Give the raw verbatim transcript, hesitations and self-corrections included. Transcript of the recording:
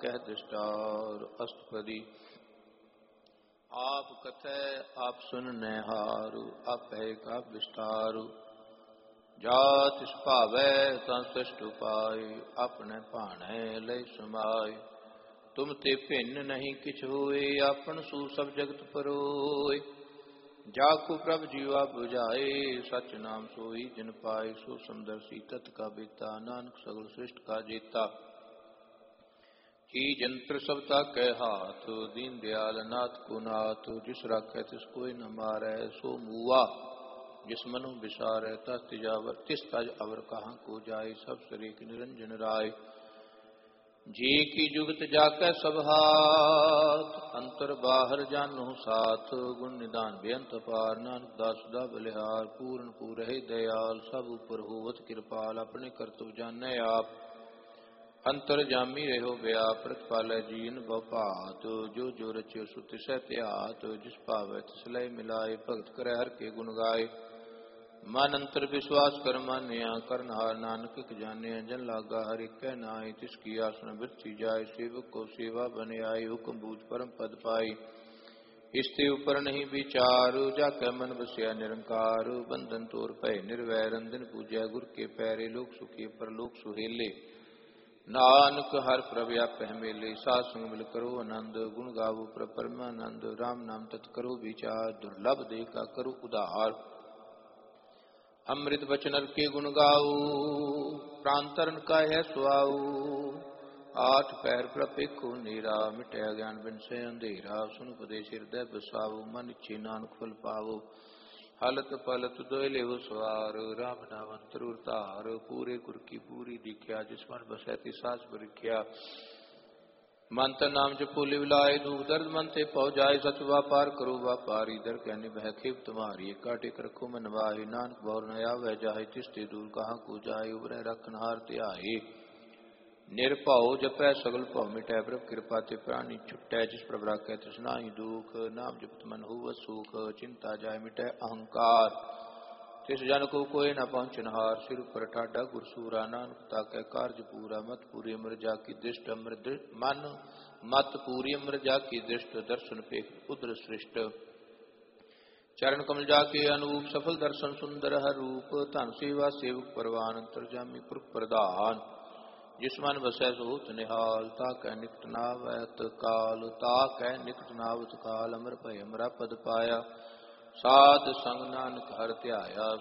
कह दृष्टार अष्टपदी। आप कथै आप सुनने हारु, आप है का विस्तारु। जात इस भावै तं सृष्ट उपाय, अपने भाणे लय समाय। तुम ते भिन्न नहीं किछ होए, आपन सू सब जगत परोए। जाकु प्रभ जीवा बुझाए, सच नाम सोई जिन पाए। सो सुंदर सी तत् का बेता, नानक सगल सृष्ट का जेता। की जंत्र सबता कै हाथ, दीन दयाल नाथ को नाथ। जिस राखै तिस कोई न मारै, सो मुआ जिस मनु विसारै। तस तिजावर तिस तज अवर कहाँ को जाय, सब सरेक निरंजन राय। जी की जुगत जाकै सब हाथ, अंतर बाहर जानो साथ। गुण निदान बेअंत पार, नानक दास सदा बलिहार। पूर्ण पूरहि दयाल, सब उपर होवत कृपाल। अपने करतुब जानै आप, अंतर जामी रहो व्याप। प्रतिपालै जीन भव भात, जो जो रचियो सो तिसै त्यात। जिस भावै तिस लय मिलाय, भगत करै हर के गुण गाय। मन अंतर विश्वास कर मानिया, करनहार नानक एक जानिया। जन लागा हरि कै नाई, तिसकी आसन बिरथी जाय। सेवक को सेवा बन आई, हुक्म बूझ परम पद पाई। इसते ऊपर नहीं विचार, जाकै मन बसिया निरंकार। बंधन तोर भय निर्वैर, रंजन पूजै गुर के पैरे। लोक सुखी परलोक सुहेले, नानक हर प्रभ आपै मेले। साध संग मिल करो आनंद, गुण गावो प्रभ परमानंद। राम नाम तत् करो विचार, दुर्लभ देह का करो उधार। अमृत बचन के गुण गाओ, प्राण तरन का है सुआओ। आठ पैर प्रपेखो नीरा, मिटै ज्ञान बिन से अंधेरा। सुन उपदेश हृदय बसाओ, मन इच्छे नानक फल पावो। हलत पलत दोय लेहो सवार, राम नाम अंतर उतार। पूरे गुर की पूरी दीख्या, जिस मन बसै तिस सास परिख्या। मन तन नाम जपो लिव लाए, दुख दर्द मन ते पौ जाए। सच व्यापार करो व्यापारी, दर क्या निभै खेप तुम्हारी। एका टेक रखो मन वाहि, नानक भौर न आवे जाहि। तिसते दूर कहाँ को जाए, उबरै रखन हार ध्याए। निरभउ जपै सगल भउ मिटै, प्रभ कृपा ते प्राणी छुटै। जिस प्रभ राखै तिस नाहि दुख, नाम जपत मन होवत सुख। चिंता जाय मिटै अहंकार, तिस जन को कोई न पहुँचनहार। सिर पर ठाडा गुरसूरा, नानक ताकै कारज पूरा। मत पूरी अमर जाकी दृष्ट, अमर मन मत पूरी अमर जाकी दृष्ट। दर्शन पेख उदर सृष्ट, चरण कमल जाके अनूप। सफल दर्शन सुंदर हर रूप, धन सेवा सेवक परवान। अंतरजामी पुरख प्रधान, जिस मन बसै सो होत निहाल। ताकै निकट नावत काल, ताकै निकट नावत काल। अमर भय अमरा पद पाया, साध संग नानक हर ध्याया।